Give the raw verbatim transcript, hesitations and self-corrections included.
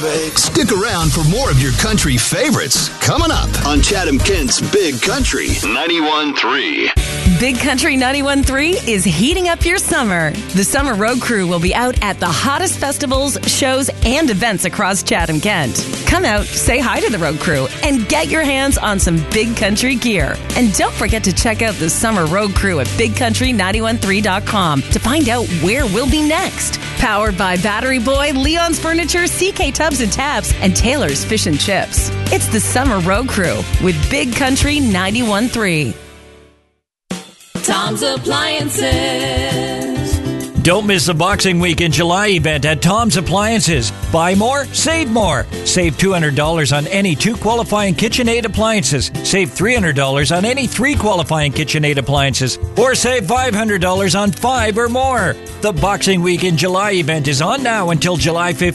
Stick around for more of your country favorites coming up on Chatham-Kent's Big Country ninety-one point three. Big Country ninety-one point three is heating up your summer. The Summer Road Crew will be out at the hottest festivals, shows, and events across Chatham-Kent. Come out, say hi to the Road Crew, and get your hands on some Big Country gear. And don't forget to check out the Summer Road Crew at big country nine one three dot com to find out where we'll be next. Powered by Battery Boy, Leon's Furniture, C K Tubs and Tabs, and Taylor's Fish and Chips. It's the Summer Road Crew with Big Country ninety-one point three. Tom's Appliances. Don't miss the Boxing Week in July event at Tom's Appliances. Buy more, save more. Save two hundred dollars on any two qualifying KitchenAid appliances. Save three hundred dollars on any three qualifying KitchenAid appliances. Or save five hundred dollars on five or more. The Boxing Week in July event is on now until July fifteenth.